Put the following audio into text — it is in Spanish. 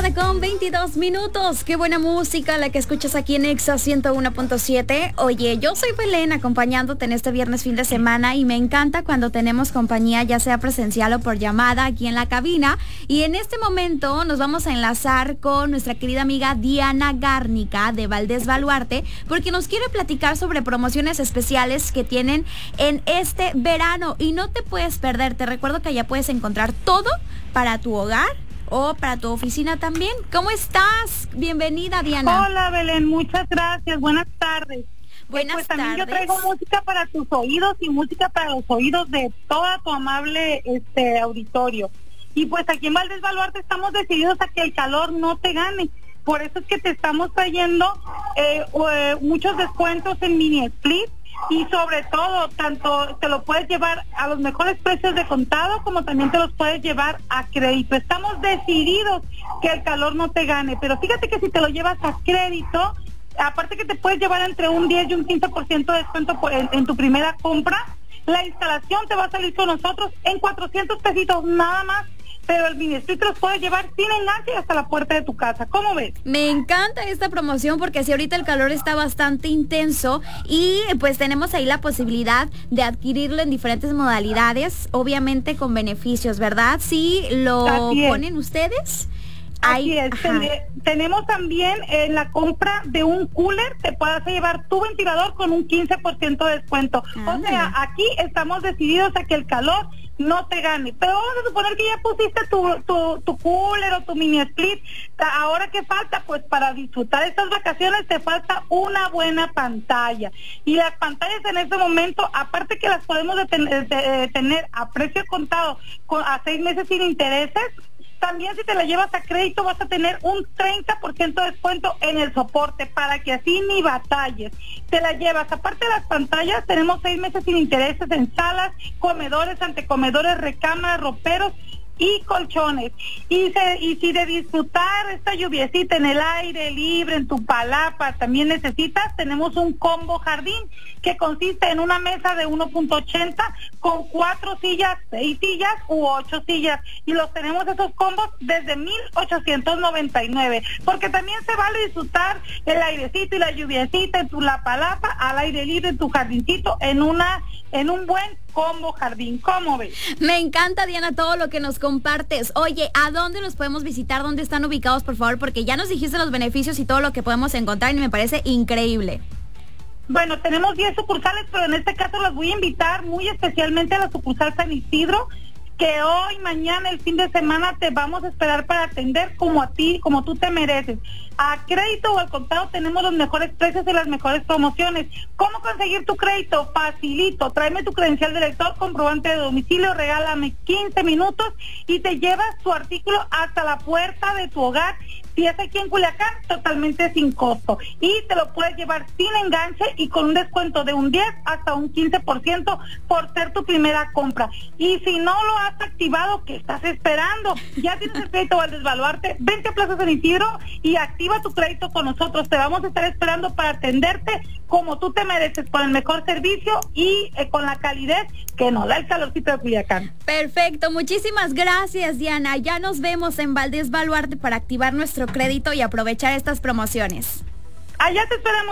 con 22 minutos. Qué buena música la que escuchas aquí en Exa 101.7. Oye, yo soy Belén acompañándote en este viernes fin de semana y me encanta cuando tenemos compañía, ya sea presencial o por llamada, aquí en la cabina. Y en este momento nos vamos a enlazar con nuestra querida amiga Diana Gárnica de Valdés Baluarte, porque nos quiere platicar sobre promociones especiales que tienen en este verano. Y no te puedes perder, te recuerdo que allá puedes encontrar todo para tu hogar o para tu oficina también. ¿Cómo estás? Bienvenida, Diana. Hola, Belén, muchas gracias. Buenas tardes. Buenas también tardes. Yo traigo música para tus oídos y música para los oídos de toda tu amable auditorio. Y pues aquí en Valdés Baluarte estamos decididos a que el calor no te gane. Por eso es que te estamos trayendo muchos descuentos en mini split. Y sobre todo, tanto te lo puedes llevar a los mejores precios de contado como también te los puedes llevar a crédito. Estamos decididos que el calor no te gane, pero fíjate que si te lo llevas a crédito, aparte que te puedes llevar entre un 10 y un 15% de descuento en tu primera compra, la instalación te va a salir con nosotros en 400 pesitos nada más. Pero el mini split te los puedes llevar sin enganche hasta la puerta de tu casa. ¿Cómo ves? Me encanta esta promoción porque si ahorita el calor está bastante intenso y pues tenemos ahí la posibilidad de adquirirlo en diferentes modalidades, obviamente con beneficios, ¿verdad? Sí, lo ponen ustedes. Así es. Tenemos también en la compra de un cooler, te puedes llevar tu ventilador con un 15% de descuento. O sea, aquí estamos decididos a que el calor no te gane. Pero vamos a suponer que ya pusiste tu cooler o tu mini split. Ahora, ¿qué falta? Pues para disfrutar estas vacaciones te falta una buena pantalla. Y las pantallas en este momento, aparte que las podemos tener a precio contado a 6 meses sin intereses, también si te la llevas a crédito vas a tener un 30% de descuento en el soporte para que así ni batalles. Te la llevas, aparte de las pantallas, tenemos 6 meses sin intereses en salas, comedores, antecomedores, recámaras, roperos y colchones. Y si de disfrutar esta lluviecita en el aire libre, en tu palapa, también necesitas, tenemos un combo jardín que consiste en una mesa de 1.80 con 4 sillas, 6 sillas u 8 sillas. Y los tenemos esos combos desde 1,899. Porque también se vale disfrutar el airecito y la lluviecita en tu la palapa, al aire libre, en tu jardincito, en un buen combo jardín. ¿Cómo ves? Me encanta, Diana, todo lo que nos compartes. Oye, ¿a dónde los podemos visitar? ¿Dónde están ubicados, por favor? Porque ya nos dijiste los beneficios y todo lo que podemos encontrar y me parece increíble. Bueno, tenemos 10 sucursales, pero en este caso las voy a invitar muy especialmente a la sucursal San Isidro, que hoy, mañana, el fin de semana te vamos a esperar para atender como a ti, como tú te mereces. A crédito o al contado tenemos los mejores precios y las mejores promociones. ¿Cómo conseguir tu crédito? Facilito. Tráeme tu credencial de lector, comprobante de domicilio, regálame 15 minutos y te llevas tu artículo hasta la puerta de tu hogar. Si es aquí en Culiacán, totalmente sin costo. Y te lo puedes llevar sin enganche y con un descuento de un 10 hasta un 15% por ser tu primera compra. Y si no lo has activado, ¿qué estás esperando? Ya tienes el crédito Valdés Baluarte, vente a Plaza San Isidro y activa tu crédito con nosotros. Te vamos a estar esperando para atenderte como tú te mereces, con el mejor servicio y con la calidez que nos da el calorcito de Culiacán. Perfecto, muchísimas gracias, Diana. Ya nos vemos en Valdés Baluarte para activar nuestro crédito y aprovechar estas promociones. Allá te esperamos.